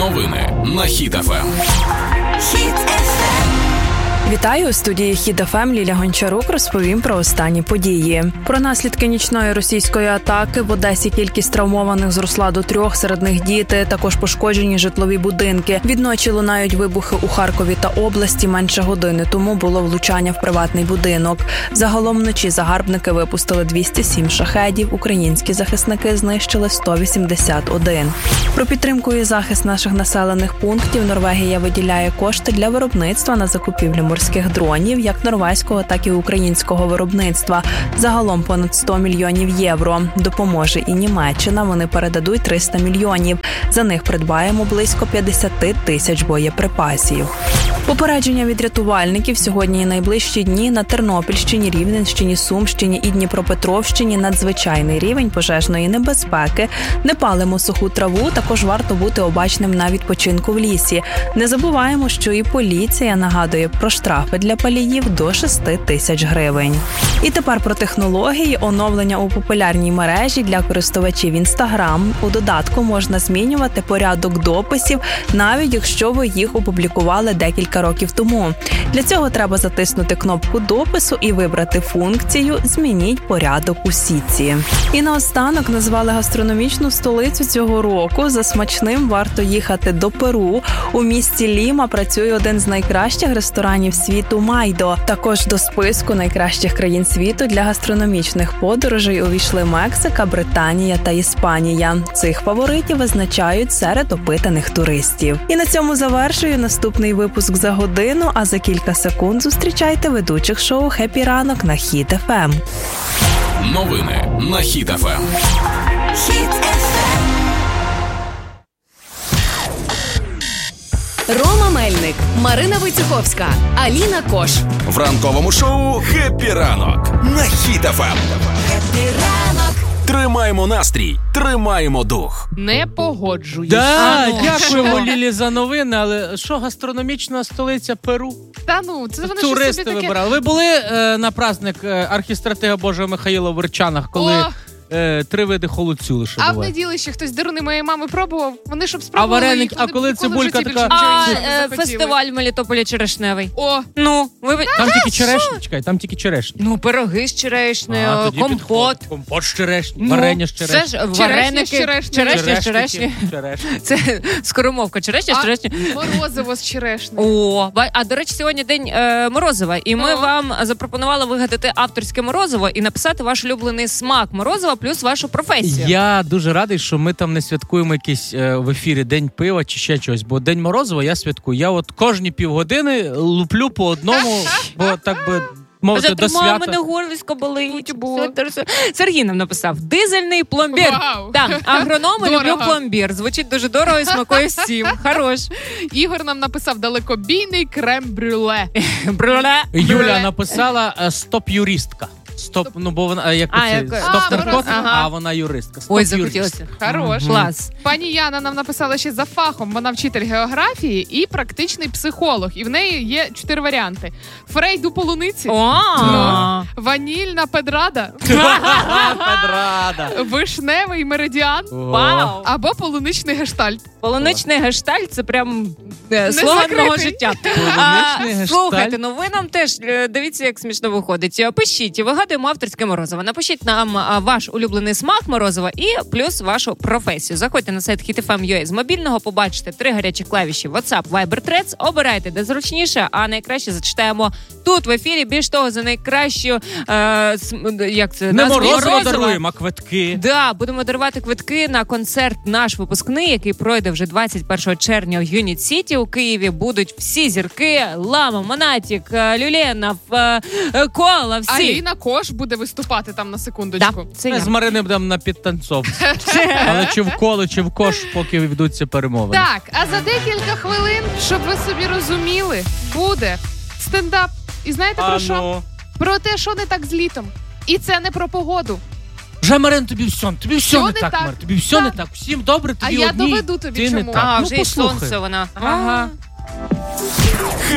Новини на Хіт ФМ. Вітаю, у студії Хіт ФМ Ліля Гончарук розповім про останні події. Про наслідки нічної російської атаки в Одесі кількість травмованих зросла до 3, серед них діти, також пошкоджені житлові будинки. Відночі лунають вибухи у Харкові та області, менше години тому було влучання в приватний будинок. Загалом вночі загарбники випустили 207 шахедів, українські захисники знищили 181. Про підтримку і захист наших населених пунктів Норвегія виділяє кошти для виробництва на закупівлю морських дронів, як норвезького, так і українського виробництва. Загалом понад 100 мільйонів євро. Допоможе і Німеччина, вони передадуть 300 мільйонів. За них придбаємо близько 50 тисяч боєприпасів. Попередження від рятувальників сьогодні і найближчі дні на Тернопільщині, Рівненщині, Сумщині і Дніпропетровщині надзвичайний рівень пожежної небезпеки. Не палимо суху траву, також варто бути обачним на відпочинку в лісі. Не забуваємо, що і поліція нагадує про штрафи для паліїв до 6 тисяч гривень. І тепер про технології. Оновлення у популярній мережі для користувачів Instagram. У додатку можна змінювати порядок дописів, навіть якщо ви їх опублікували декілька років тому. Для цього треба затиснути кнопку допису і вибрати функцію «Змініть порядок у сітці». І наостанок назвали гастрономічну столицю цього року. За смачним варто їхати до Перу. У місті Ліма працює один з найкращих ресторанів світу «Майдо». Також до списку найкращих країн світу для гастрономічних подорожей увійшли Мексика, Британія та Іспанія. Цих фаворитів визначають серед опитаних туристів. І на цьому завершую наступний випуск за годину, а за кілька секунд зустрічайте ведучих шоу «Хеппі ранок» на Хіт ФМ. Новини на Хіт ФМ. Рома Мельник, Марина Войцеховська, Аліна Кош. В ранковому шоу «Хеппі ранок» на Хіт ФМ. Хеппі ранок. Тримаємо настрій, тримаємо дух. Не погоджуюсь. Дякуємо Лілі за новини, але що гастрономічна столиця Перу? Та ну, це вони Туристи щось собі таке... вибирали. Ви були на праздник архістратига Божого Михаїла в Верчанах, коли 3 види холодцю лише А в буває? неділі ще хтось деруни моєї мами пробував, вони щоб спробували. А вареник, їх, а коли цибулька така... Фестиваль в Мелітополі черешневий. О, Ну, ви... Там тільки черешні, чекай, там тільки черешні. Ну, пироги з черешнею, тоді компот. Компот з черешні, варення з черешні. Це ж вареники, черешня. Черешні. Це скоромовка, черешня з черешні. морозиво з черешні. О, а до речі, сьогодні день морозива, і ми вам запропонували вигадати авторське морозиво і написати ваш улюблений смак морозива плюс вашу професію. Я дуже радий, що ми там не святкуємо якийсь в ефірі День пива чи ще щось, бо День морозива я святкую. Я от кожні півгодини луплю по одному, бо так би мовити до свята. Мене горлисько болить. Сергій нам написав: дизельний пломбір. Вау. Так, агрономи люблю Дорого. пломбір. Звучить дуже дорого і смакує всім. Хорош. Ігор нам написав далекобійний крем-брюле. Брюле. Юля написала стоп-юристка. Стоп, ну бо вона як стоп наркотик, а вона юристка. Ой, захотілося. Хорош. Клас. Пані Яна нам написала ще за фахом. Вона вчитель географії і практичний психолог. І в неї є 4 варіанти. Фрейд у полуниці. Ванільна педрада. Педрада. Вишневий меридіан. Вау. Або полуничний гештальт. Полуничний гештальт – це прям слоган закритий. мого життя. Полуничний гештальт. Слухайте, ну ви нам теж, дивіться, як смішно виходить. Пишіть, вигадуємо авторське морозиво. Напишіть нам ваш улюблений смак морозива і плюс вашу професію. Заходьте на сайт HitFM.ua з мобільного, побачите 3 гарячі клавіші WhatsApp, Viber, Threads. Обирайте, де зручніше, а найкраще зачитаємо тут в ефірі. Більш того, за найкращу, як це? Не морозиво даруємо, а квитки. Да, будемо дарувати квитки на концерт «Наш випускний», який пройде вже 21 червня у Юніт Сіті у Києві. Будуть всі зірки: Лама, Монатік, Люленов, Кола, всі. Аліна Кош буде виступати там на секундочку. Да, це Ми я. з Марини будемо на підтанцов. Але чи в коло, чи в кош, поки ведуться перемовини. Так, а за декілька хвилин, щоб ви собі розуміли, буде стендап. І знаєте про що? Про те, що не так з літом. І це не про погоду. Вже, Марин, тобі все не не так, так. Мар. Тобі все не так. Всім добре, тобі А я одній. доведу тобі, ти не чому. так. А, Ну, вже і послухай. сонце вона. Ага.